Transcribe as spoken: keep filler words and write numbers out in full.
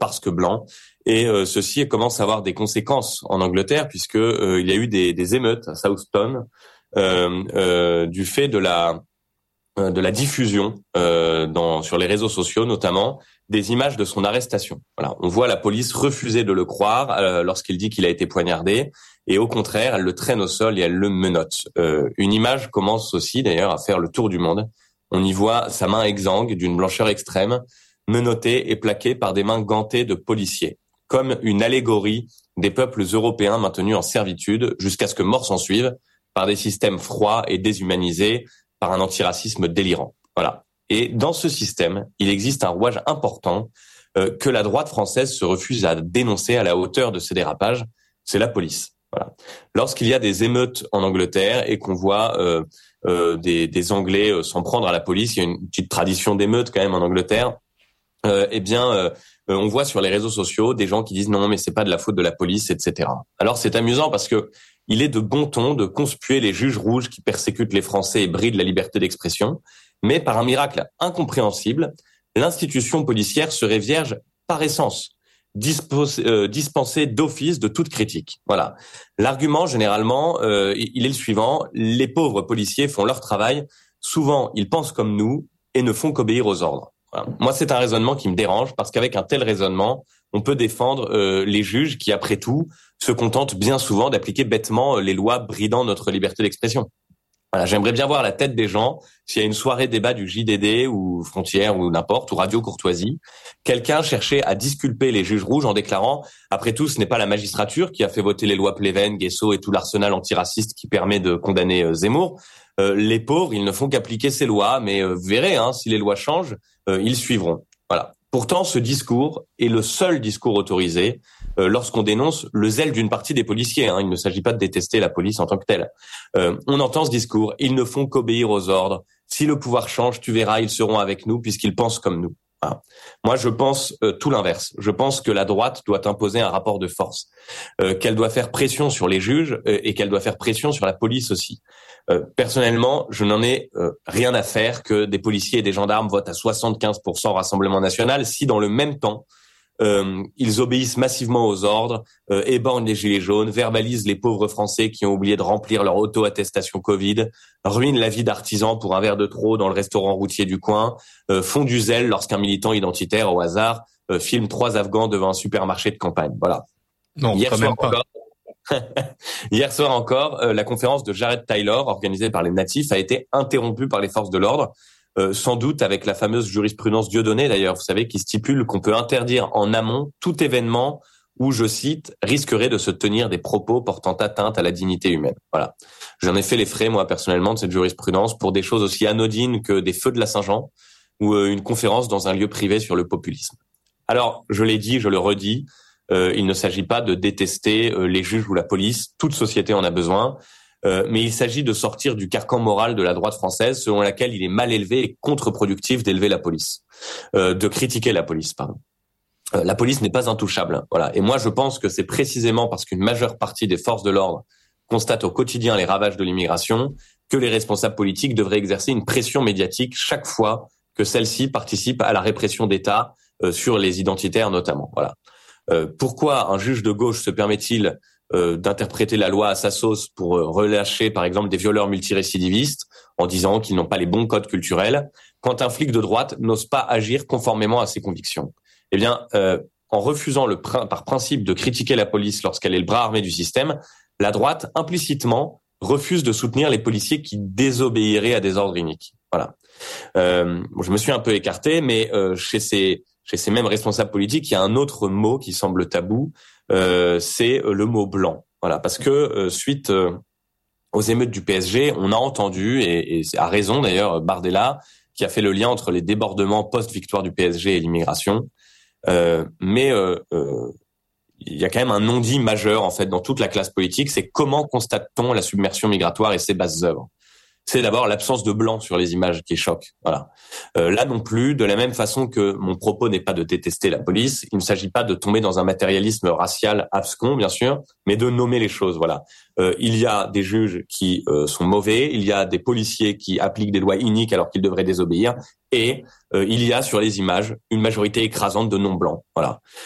parce que blancs. Et euh, ceci commence à avoir des conséquences en Angleterre, puisque euh, il y a eu des, des émeutes à Southampton euh, euh, du fait de la de la diffusion euh, dans sur les réseaux sociaux, notamment des images de son arrestation. Voilà, on voit la police refuser de le croire euh, lorsqu'il dit qu'il a été poignardé, et au contraire, elle le traîne au sol et elle le menotte. Euh, une image commence aussi d'ailleurs à faire le tour du monde. On y voit sa main exsangue d'une blancheur extrême, menottée et plaquée par des mains gantées de policiers, comme une allégorie des peuples européens maintenus en servitude jusqu'à ce que mort s'en suive par des systèmes froids et déshumanisés, par un antiracisme délirant. Voilà. Et dans ce système, il existe un rouage important euh, que la droite française se refuse à dénoncer à la hauteur de ces dérapages, c'est la police. Voilà. Lorsqu'il y a des émeutes en Angleterre et qu'on voit euh, euh, des, des Anglais euh, s'en prendre à la police, il y a une petite tradition d'émeutes quand même en Angleterre, euh, eh bien, euh, on voit sur les réseaux sociaux des gens qui disent non, mais c'est pas de la faute de la police, et cetera. Alors c'est amusant parce que il est de bon ton de conspuer les juges rouges qui persécutent les Français et brident la liberté d'expression, mais par un miracle incompréhensible, l'institution policière serait vierge par essence, dispos- euh, dispensée d'office de toute critique. Voilà. L'argument, généralement, euh, il est le suivant, les pauvres policiers font leur travail, souvent ils pensent comme nous et ne font qu'obéir aux ordres. Voilà. Moi, c'est un raisonnement qui me dérange parce qu'avec un tel raisonnement, on peut défendre euh, les juges qui, après tout, se contentent bien souvent d'appliquer bêtement les lois bridant notre liberté d'expression. Voilà, j'aimerais bien voir la tête des gens s'il y a une soirée débat du J D D ou Frontières ou n'importe, ou Radio Courtoisie, quelqu'un cherchait à disculper les juges rouges en déclarant « Après tout, ce n'est pas la magistrature qui a fait voter les lois Pleven, Guesso et tout l'arsenal antiraciste qui permet de condamner euh, Zemmour. Euh, les pauvres, ils ne font qu'appliquer ces lois, mais euh, vous verrez, hein, si les lois changent, euh, ils suivront. » Voilà. Pourtant, ce discours est le seul discours autorisé euh, lorsqu'on dénonce le zèle d'une partie des policiers. Hein. Il ne s'agit pas de détester la police en tant que telle. Euh, on entend ce discours. Ils ne font qu'obéir aux ordres. Si le pouvoir change, tu verras, ils seront avec nous puisqu'ils pensent comme nous. Voilà. Moi, je pense euh, tout l'inverse. Je pense que la droite doit imposer un rapport de force, euh, qu'elle doit faire pression sur les juges euh, et qu'elle doit faire pression sur la police aussi. Euh, personnellement, je n'en ai euh, rien à faire que des policiers et des gendarmes votent à soixante-quinze pour cent au Rassemblement national si dans le même temps, euh, ils obéissent massivement aux ordres, euh, éborgnent les gilets jaunes, verbalisent les pauvres Français qui ont oublié de remplir leur auto-attestation Covid, ruinent la vie d'artisans pour un verre de trop dans le restaurant routier du coin, euh, font du zèle lorsqu'un militant identitaire, au hasard, euh, filme trois Afghans devant un supermarché de campagne. Voilà. Non, Hier quand soir même pas. encore, Hier soir encore, euh, la conférence de Jared Taylor, organisée par les natifs, a été interrompue par les forces de l'ordre, euh, sans doute avec la fameuse jurisprudence Dieudonné d'ailleurs, vous savez, qui stipule qu'on peut interdire en amont tout événement où, je cite, risquerait de se tenir des propos portant atteinte à la dignité humaine. Voilà. J'en ai fait les frais, moi, personnellement, de cette jurisprudence pour des choses aussi anodines que des feux de la Saint-Jean ou euh, une conférence dans un lieu privé sur le populisme. Alors, je l'ai dit, je le redis, Euh, il ne s'agit pas de détester euh, les juges ou la police. Toute société en a besoin. Euh, mais il s'agit de sortir du carcan moral de la droite française selon laquelle il est mal élevé et contre-productif d'élever la police. Euh, de critiquer la police, pardon. Euh, la police n'est pas intouchable. Hein, voilà. Et moi, je pense que c'est précisément parce qu'une majeure partie des forces de l'ordre constatent au quotidien les ravages de l'immigration que les responsables politiques devraient exercer une pression médiatique chaque fois que celle-ci participe à la répression d'État euh, sur les identitaires notamment. Voilà. Euh, pourquoi un juge de gauche se permet-il euh, d'interpréter la loi à sa sauce pour euh, relâcher, par exemple, des violeurs multirécidivistes en disant qu'ils n'ont pas les bons codes culturels, quand un flic de droite n'ose pas agir conformément à ses convictions? Eh bien, euh, en refusant le pr- par principe de critiquer la police lorsqu'elle est le bras armé du système, la droite, implicitement, refuse de soutenir les policiers qui désobéiraient à des ordres iniques. Voilà. Euh, je me suis un peu écarté, mais euh, chez ces... Chez ces mêmes responsables politiques, il y a un autre mot qui semble tabou, euh, c'est le mot blanc. Voilà, parce que euh, suite euh, aux émeutes du P S G, on a entendu, et, et à raison d'ailleurs, Bardella, qui a fait le lien entre les débordements post-victoire du P S G et l'immigration. Euh, mais euh, euh, il y a quand même un non-dit majeur en fait dans toute la classe politique, c'est comment constate-t-on la submersion migratoire et ses bases œuvres? C'est d'abord l'absence de blanc sur les images qui choque. Voilà. Euh, là non plus, de la même façon que mon propos n'est pas de détester la police, il ne s'agit pas de tomber dans un matérialisme racial abscon, bien sûr, mais de nommer les choses. Voilà. Euh, il y a des juges qui euh, sont mauvais, il y a des policiers qui appliquent des lois iniques alors qu'ils devraient désobéir, et euh, il y a sur les images une majorité écrasante de non-blancs. Voilà.